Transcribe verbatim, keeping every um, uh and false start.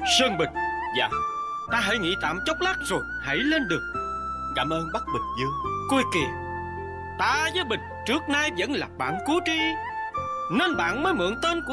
Sơn Bình, Dạ. ta hãy nghỉ tạm chốc lát rồi hãy lên đường. Cảm ơn Bắc Bình Dương. Coi kìa, ta với Bình trước nay vẫn là bạn của Tri, nên bạn mới mượn tên của